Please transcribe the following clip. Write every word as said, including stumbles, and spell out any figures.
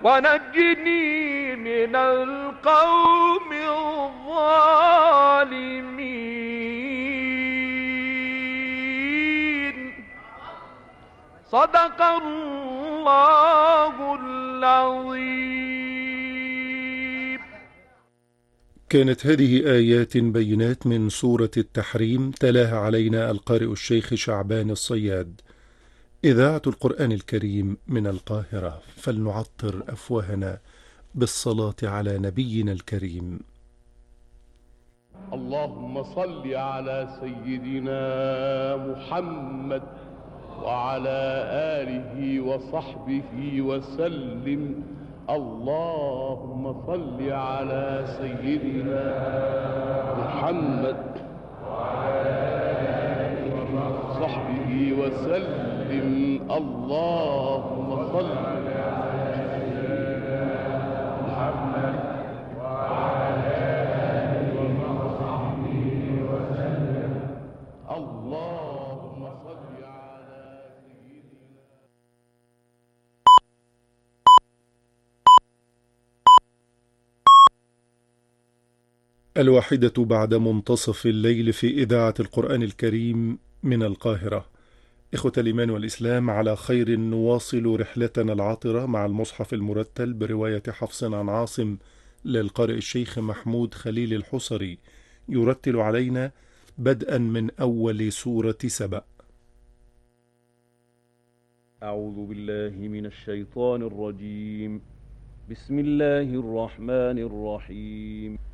ونجني من القوم الظالمين. صدق الله العظيم. كانت هذه آيات بينات من سورة التحريم، تلاها علينا القارئ الشيخ شعبان الصياد. إذاعة القرآن الكريم من القاهرة، فلنعطر أفواهنا بالصلاة على نبينا الكريم. اللهم صل على سيدنا محمد وعلى آله وصحبه وسلم. اللهم صل على سيدنا محمد وعلى آله وصحبه وسلم. اللهم صل على سيدنا محمد وعلى آله وصحبه وسلم. اللهم صل على سيدنا. الواحدة بعد منتصف الليل في إذاعة القرآن الكريم من القاهرة. إخوة الإيمان والإسلام، على خير نواصل رحلتنا العاطرة مع المصحف المرتل برواية حفص عن عاصم للقارئ الشيخ محمود خليل الحصري، يرتل علينا بدءا من أول سورة سبأ. أعوذ بالله من الشيطان الرجيم. بسم الله الرحمن الرحيم.